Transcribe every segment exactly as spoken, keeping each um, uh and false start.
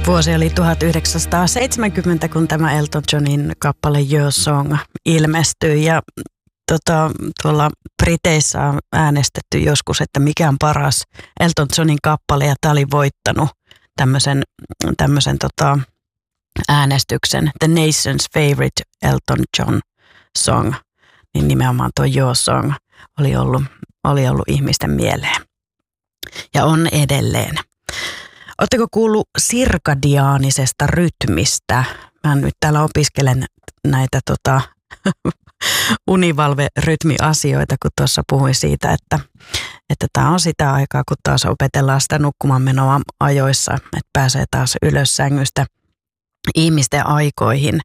Vuosi oli tuhatyhdeksänsataaseitsemänkymmentä, kun tämä Elton Johnin kappale Your Song ilmestyi. Ja tota, tuolla Briteissä on äänestetty joskus, että mikä on paras Elton Johnin kappale. Ja tämä oli voittanut tämmöisen, tämmöisen tota, äänestyksen. The Nation's Favorite Elton John Song. Niin nimenomaan tuo Your Song oli ollut, oli ollut ihmisten mieleen. Ja on edelleen. Oletteko kuullut sirkadiaanisesta rytmistä? Mä nyt täällä opiskelen näitä tota, univalverytmiasioita, kun tuossa puhuin siitä, että että tämä on sitä aikaa, kun taas opetellaan sitä nukkumaan menoa ajoissa, että pääsee taas ylös sängystä ihmisten aikoihin.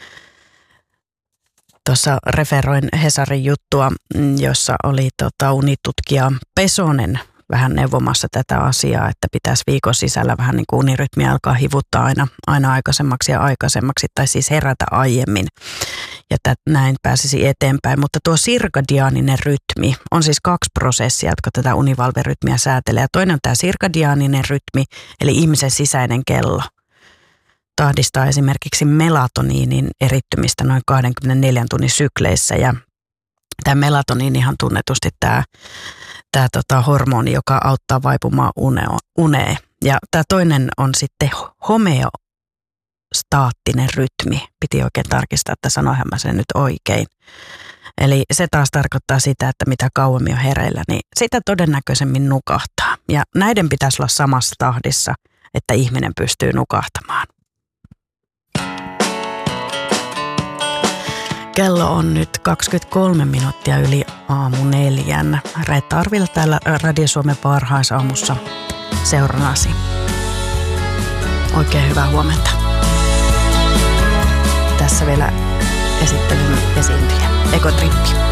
Tuossa referoin Hesarin juttua, jossa oli tota, unitutkija Pesonen vähän neuvomassa tätä asiaa, että pitäisi viikon sisällä vähän niin kuin unirytmiä alkaa hivuttaa aina, aina aikaisemmaksi ja aikaisemmaksi, tai siis herätä aiemmin, ja tät, näin pääsisi eteenpäin. Mutta tuo sirkadiaaninen rytmi on siis kaksi prosessia, jotka tätä univalverytmiä säätelee. Ja toinen on tämä sirkadiaaninen rytmi, eli ihmisen sisäinen kello. Tahdistaa esimerkiksi melatoniinin erittymistä noin kaksikymmentäneljä tunnin sykleissä, ja tämä melatoniinihan tunnetusti tämä Tämä tota, hormoni, joka auttaa vaipumaan uneo, uneen. Ja tämä toinen on sitten homeostaattinen rytmi. Piti oikein tarkistaa, että sanoinhan mä sen nyt oikein. Eli se taas tarkoittaa sitä, että mitä kauemmin on hereillä, niin sitä todennäköisemmin nukahtaa. Ja näiden pitäisi olla samassa tahdissa, että ihminen pystyy nukahtamaan. Kello on nyt kaksikymmentäkolme minuuttia yli aamu neljän. Reetta Arvila täällä Radio Suomen varhaisaamussa seurannasi. Oikein hyvää huomenta. Tässä vielä esittelyn esiintyjä. Ekotrippi.